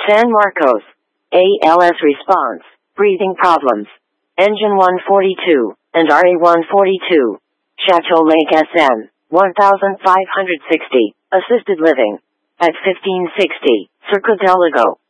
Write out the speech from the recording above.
San Marcos. ALS response. Breathing problems. Engine 142, and RA-142. Chateau Lake SN, 1560. Assisted living. At 1560, Circo Delago.